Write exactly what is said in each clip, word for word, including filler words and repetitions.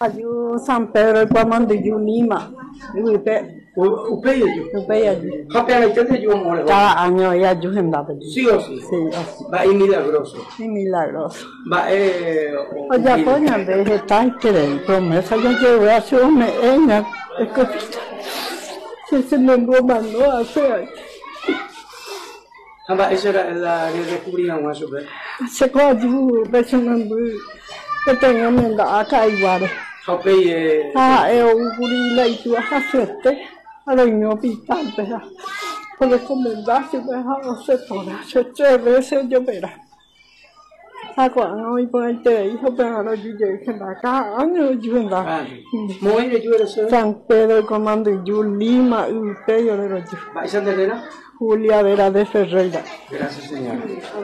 Ayu San Pedro Guamanduyu Lima, Upe, Upeya yo. Upeya yo. Japea la gente yo more. Cada año ella ayuda. Sí o sí. Sí, así. Va y milagroso. Sí, milagroso. Va eh. Oye, coña, de esta que promesa yo llevé a su ella, es que se se me mandó a hacer. Va esa era la que descubrían más o menos. Se cogió, pero no me que tenía menda acá igual. Japea. Ah, eu guri la itu a suerte, a lo mio hospital, pero por recomendarse, pero se pone, se tres veces yo verá. A cuando hoy por el te hijo, pero ahora yo llegué acá, año yo anda. Muy bien, yo era eso. San Pedro Comando y yo Lima, usted yo le doy. ¿Va esa Herrera? Julia Vera de Ferreira. Gracias, señora.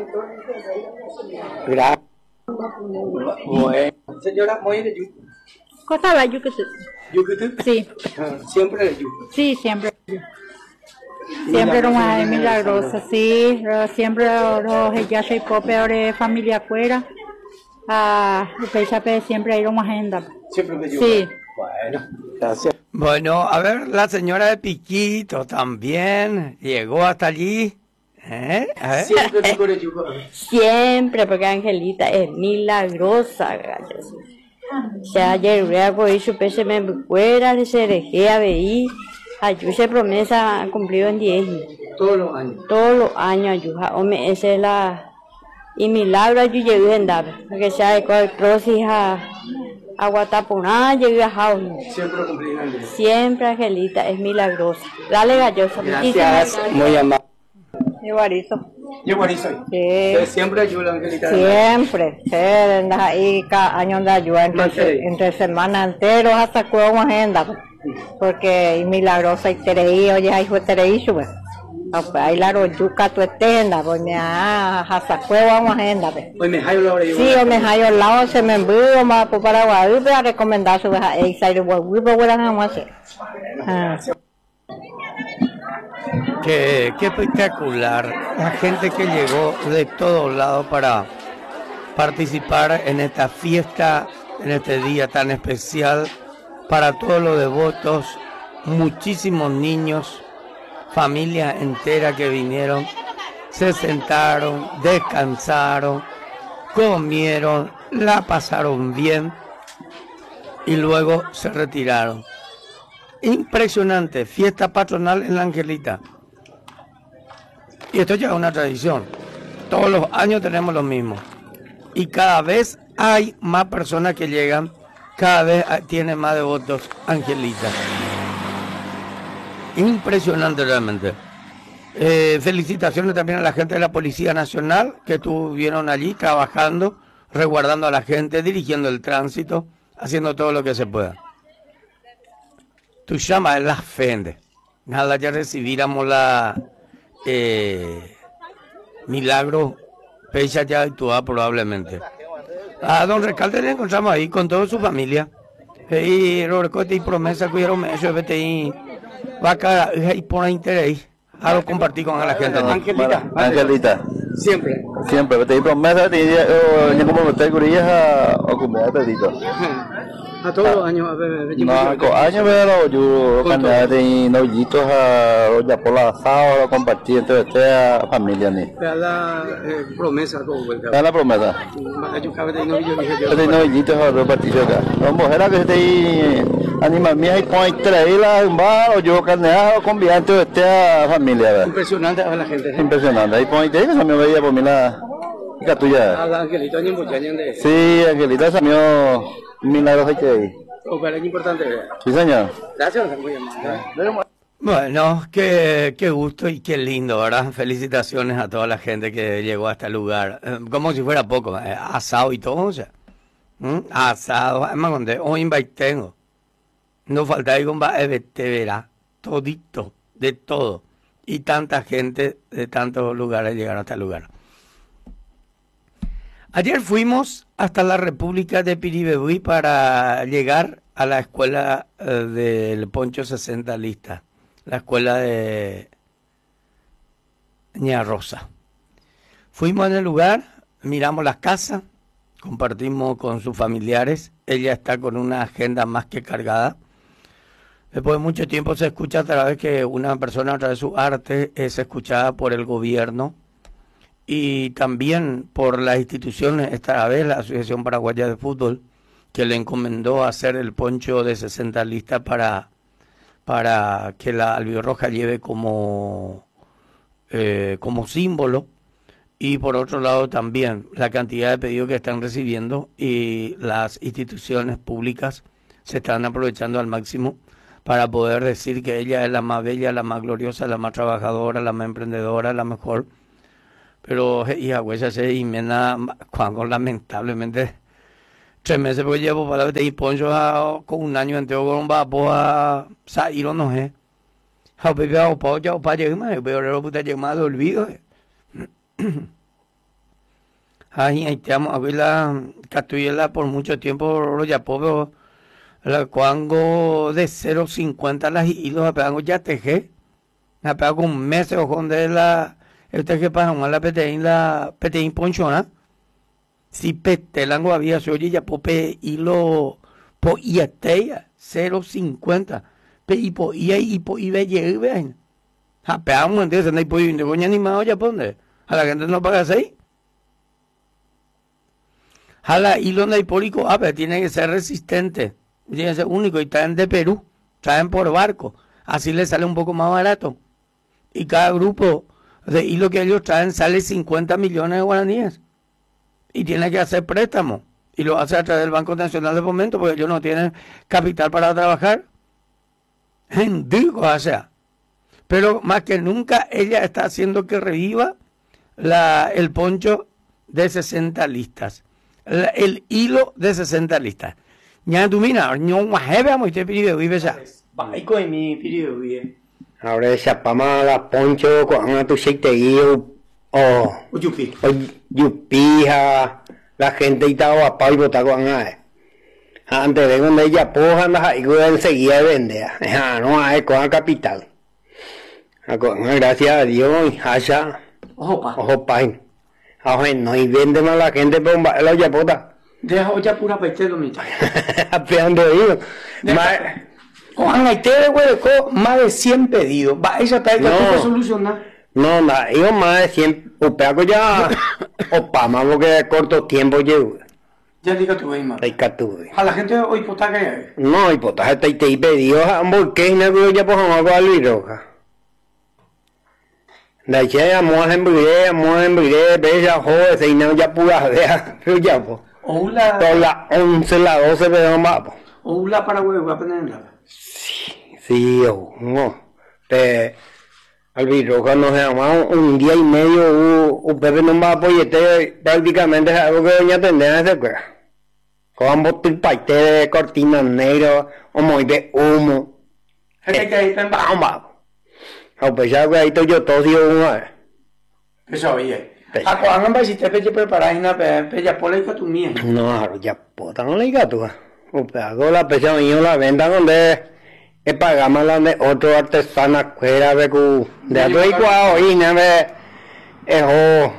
Gracias. Bueno. Señora, muy bien, yo. Cosa la yucatú. ¿Yucatú? Sí. Siempre la yucatú. Sí, siempre. Siempre era una milagrosa, sí. Siempre los ella se copia de familia afuera. Ah, ustedes siempre hay una agenda. Siempre me Sí. Bueno, gracias. Bueno, a ver, la señora de Piquito también llegó hasta allí. ¿Eh? ¿Eh? Siempre me acuerdo yo. Siempre, porque Angelita es milagrosa, gallos. Se ayer luego hizo pese me fuera, se dejé a ver, ayuda promesa ha cumplido en diez. Todos los años. Todos los años ayuda, hombre, esa es la y milagro yo llegué en dar, porque sea de cual prosis a a Guatapuná llegué a Jaun. Siempre cumplí en diez. Siempre Angelita es milagrosa. Dale galloso. Gracias, muy amable. Igualito. Yo guarizo. Sí. Siempre ayuda, Angelita. Siempre, sí, andas ahí cada año de ayuda entre, entre semana enteros hasta que vamos a agenda, porque es milagrosa y tereí, oye, ahí fue tereí, sube. Ahí la royuca tu estenda, pues me ha hasta que vamos a agenda. Hoy me hallo la hora yo. Sí, o me hallo al lado, se me envió, más por Paraguay, voy a recomendar su vieja, ahí sale, voy a ver a hacer. Qué, qué espectacular, la gente que llegó de todos lados para participar en esta fiesta, en este día tan especial, para todos los devotos, muchísimos niños, familias enteras que vinieron, se sentaron, descansaron, comieron, la pasaron bien y luego se retiraron. Impresionante, fiesta patronal en la Angelita. Y esto ya es una tradición. Todos los años tenemos lo mismo. Y cada vez hay más personas que llegan, cada vez tiene más devotos Angelita. Impresionante realmente. Eh, felicitaciones también a la gente de la Policía Nacional que estuvieron allí trabajando, resguardando a la gente, dirigiendo el tránsito, haciendo todo lo que se pueda. Tu llama es la fende. Nada, ya recibiramos la eh, milagro, pecha ya actúa probablemente. A don Recalde le encontramos ahí con toda su familia. Y Roberto y promesa que me eso vete ahí va a y por interés. A lo compartir con la gente. Angelita. Angelita. Siempre. Siempre, te di promesa, te di como meter gurillas a comer pedito. A todos los años, a ver, no, con años pero yo candidato de novillitos a los por la asado, a compartir entre esta familia ni. Te da la promesa todo vuelta. Te da la promesa. Yo cabe de novillitos. De novillitos a repartir acá. La mujer que te animal mía y con traer la bar o yo candidato conviante de esta familia. Impresionante a la gente. Impresionante. Ahí pon te esa me veía por mí la la tuya. A la Angelita ni mucha de. Sí, Angelita esa mío milagros que hay. O para importante. Sí, señor. Gracias, muy amable. Bueno, qué, qué gusto y qué lindo, ¿verdad? Felicitaciones a toda la gente que llegó a este lugar. Eh, como si fuera poco, eh, asado y todo, o sea. ¿Mm? Asado, además, cuando hoy invité, no falta algo más, te verá, todito, de todo. Y tanta gente de tantos lugares llegaron a este lugar. Ayer fuimos hasta la República de Piribebuy para llegar a la escuela eh, del Poncho sesenta Lista, la escuela de Ña Rosa. Fuimos en el lugar, miramos las casas, compartimos con sus familiares ella está con una agenda más que cargada. Después de mucho tiempo se escucha a través que una persona a través de su arte es escuchada por el gobierno y también por las instituciones, esta vez la Asociación Paraguaya de Fútbol, que le encomendó hacer el poncho de sesenta listas para, para que la albirroja lleve como, eh, como símbolo. Y por otro lado también la cantidad de pedidos que están recibiendo y las instituciones públicas se están aprovechando al máximo para poder decir que ella es la más bella, la más gloriosa, la más trabajadora, la más emprendedora, la mejor. Pero hija, güey, se imena cuando lamentablemente tres meses porque llevo para ver y poncho con un año entero con un vapo a salir o no sé. A pepe a opa ya opa llega más, pero lo puta llega más de olvido. Ay, ahí te amo a ver la castuyela por mucho tiempo lo ya puedo la cuango de cero cincuenta las hilos a pegar ya teje. A pegar con meses o con de la el teje para una la peteín la peteín ponchona. Si petelango había se oye ya pope hilo po iateya cero cincuenta. Pe y po y y po y ve lleve. A pegar un entonces no hay po y de coña animado ya pone. A la gente no paga seis. Jala hilo naipólico, ah, pero tiene que ser resistente, tiene que ser único y traen de Perú, traen por barco, así les sale un poco más barato. Y cada grupo de hilo que ellos traen sale cincuenta millones de guaraníes y tiene que hacer préstamo y lo hace a través del Banco Nacional de Fomento porque ellos no tienen capital para trabajar. Digo, o sea, pero más que nunca ella está haciendo que reviva la, el poncho de sesenta listas. El hilo de sesenta listas. Ya tú mira, no más vamos te pidió vive ya. Vai con mi pidió vive. Ahora esa pama la poncho con tu seite y o Yupi. O yupija la gente estaba a pau y botar con ahí. Antes de donde ella poja la y enseguida vende. Ah, no hay con capital. Gracias a Dios, allá. Ojo pa. Ojo pa. Ahora no y vende más la gente por la olla pota. Deja olla pura paitelo mi. Apeando ahí. Ojalá y te de más de cien pedidos. Va, esa está no, que solucionar. No, no, yo más de cien. O peaco ya. O pa, más porque corto tiempo llevo. Ya diga tu misma. Diga tu. A la gente hoy potaca ya. No, y potaca está y te pedido. Ambos que no creo ya por jamás a Luis Roja. Da che a mo hamburguesa, mo hamburguesa, bella joder, se no ya pura vea, pero ya po. Hola. Todas las once, las doce pero más po. Hola para huevo, a poner nada. Sí, sí, o no. Te Alviroja nos llamaba un día y medio, un Pepe no va a apoyarte prácticamente es algo que doña tendría que hacer. Con botul paite de cortina negro, o muy de humo. ¿Qué que hay pemba? Vamos. A pesar que ahí estoy yo todo yo una vez. Eso oye. A cuando vas si te peche preparar una pella poleica tu mía. No, ya puta no le digas tú. O pedazo la pecha mío la venta donde es pagamos la de otro artesana fuera de cu de otro igual y nada me ejo.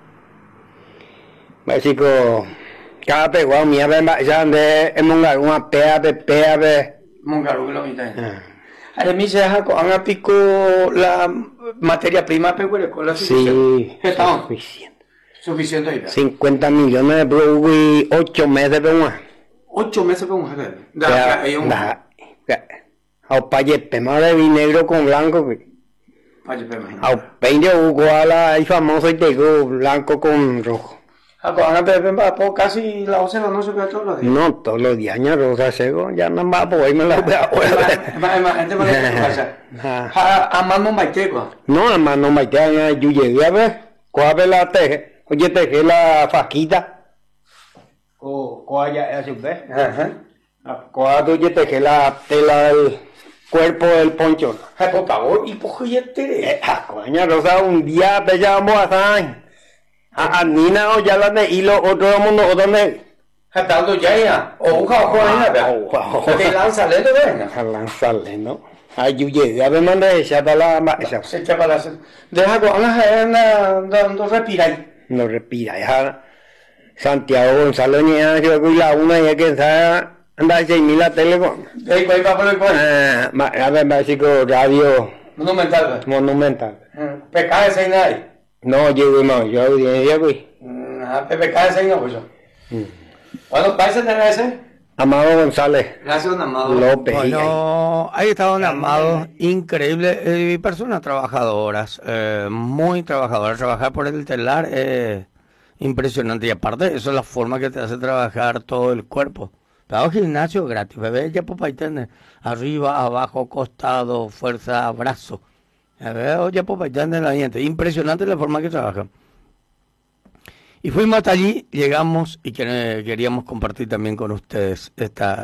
Básico cada pegado mía ven ya de en mongar una pea de pea de mongar lo que lo mita. A mí se deja con a pico la materia prima pero con la sí, está suficiente. Suficiente ahí. cincuenta millones de productos y ocho meses de una. ocho meses de una. Da, da, a paye pema de vinegro con blanco. Paye pema. A peine uguala y famoso y tego blanco con rojo. A cuando pema po casi la once no se ve todos los días. No, todos los días ya rosa sego ya no va por ahí me la voy a más más gente me la pasa. A mano maiteco. No, a mano maiteco yo llegué a ver cuál la teje. Oye, teje la faquita. O cuál ya es usted. Ajá. Cuál oye teje la tela del cuerpo del poncho. Ah, por favor, y por qué te. Ah, coña rosa un día te llamamos a San. A Nina o ya la de hilo otro mundo otro de Hatando ya ya o uja o ya te lanza le de lanzarle no ay yo llegué a ver manda esa la esa se echa para deja con la dando respirar no respira ya Santiago Gonzalo Ñea, yo fui la una y es que está, anda seis mil la tele con. ¿Qué país va por el cual? Ah, ma- a ver, básico, radio Monumental. monumental. Pecado de seis nadie. No, yo no, yo audiencia, güey. Ah, pecado de seis no, pues yo. Bueno, ¿vais a tener ese? Amado González Gracias, don Amado. López. Bueno, ahí está don Amado, increíble, eh, personas trabajadoras, eh, muy trabajadoras. Trabajar por el telar es impresionante. Y aparte de eso, es la forma que te hace trabajar todo el cuerpo. Hago gimnasio gratis, bebé, ya por ahí tenés, arriba, abajo, costado, fuerza, brazo. A ver, ya por ahí tenés la gente. Impresionante la forma que trabajan. Y fuimos hasta allí, llegamos y que- queríamos compartir también con ustedes esta